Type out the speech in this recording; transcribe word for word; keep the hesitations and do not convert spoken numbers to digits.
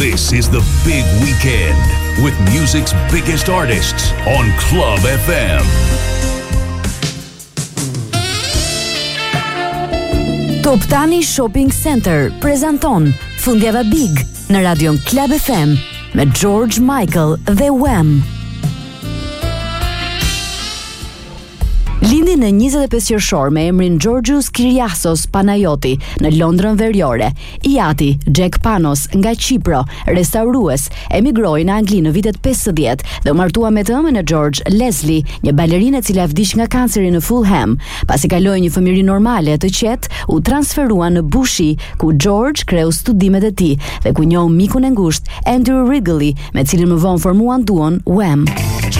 This is the big weekend with music's biggest artists on Club F M. Top Tani Shopping Center prezanton Fundjava Big në radion Club F M me George Michael dhe Wham. Lindi në njëzet e pesë qershor me emrin Georgios Kyriasos Panayoti në Londrën Veriore. I ati, Jack Panos nga Qipro, restaurues, emigroi në Angli në vitet pesëdhjetë dhe u martua me të ëmën e George, Leslie, një balerinë e cila vdiq nga kanceri në Fulham. Pasi kaloi një fëmijëri normale të qetë, u transferua në Bushi, ku George kreu studimet e tij dhe ku njohu mikun e ngushtë Andrew Wrigley, me cilin më vonë formuan duon Wham.